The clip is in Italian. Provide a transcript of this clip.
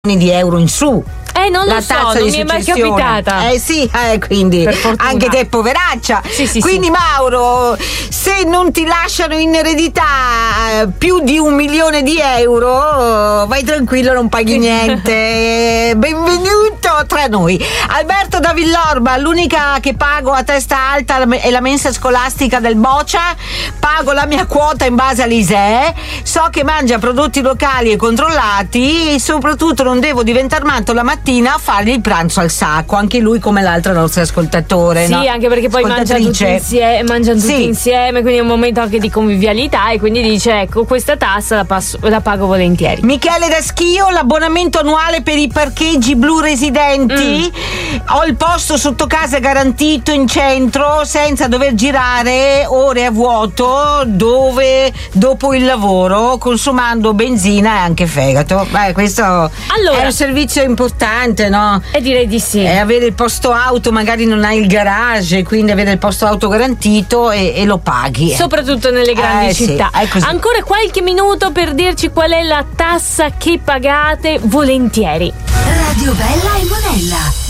di euro in su. Non lo so, non mi è mai capitata. Sì, quindi anche te poveraccia. Sì, quindi sì. Mauro, se non ti lasciano in eredità più di 1 milione di euro, vai tranquillo, non paghi niente. Benvenuto tra noi. Alberto da Villorba, l'unica che pago a testa alta è la mensa scolastica del Boccia. Pago la mia quota in base all'ISEE. So che mangia prodotti locali e controllati e soprattutto non devo diventare matto la mattina a fargli il pranzo al sacco, anche lui come l'altro nostro ascoltatore. Sì, no? anche perché poi mangiano tutti insieme, quindi è un momento anche di convivialità e quindi dice ecco questa tassa la pago volentieri. Michele da Schio, l'abbonamento annuale per i parcheggi blu residenti. Ho il posto sotto casa garantito in centro senza dover girare ore a vuoto dopo il lavoro, consumando benzina e anche fegato. Questo è un servizio importante, no? E direi di sì. E avere il posto auto, magari non hai il garage, quindi avere il posto auto garantito e lo paghi. Soprattutto nelle grandi città. Sì, ancora qualche minuto per dirci qual è la tassa che pagate volentieri. Radio Bella e Monella.